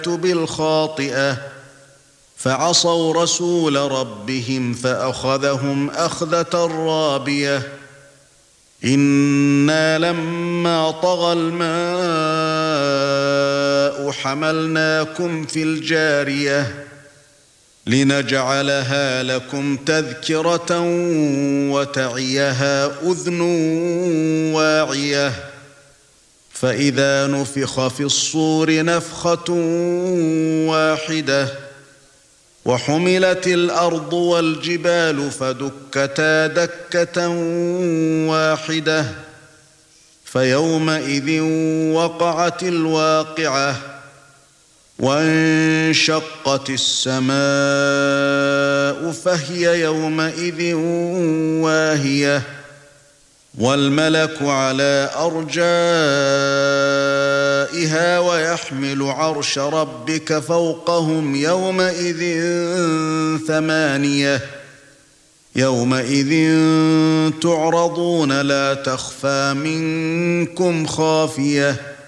بالخاطئة فعصوا رسول ربهم فأخذهم أخذة رابية إنا لما طغى الماء حملناكم في الجارية لنجعلها لكم تذكرة وتعيها أذن واعية فإذا نفخ في الصور نفخة واحدة وحملت الأرض والجبال فدكتا دكة واحدة فيومئذ وقعت الواقعة وانشقت السماء فهي يومئذ واهية والملك على أرجائها ويحمل عرش ربك فوقهم يومئذ ثمانية يومئذ تعرضون لا تخفى منكم خافية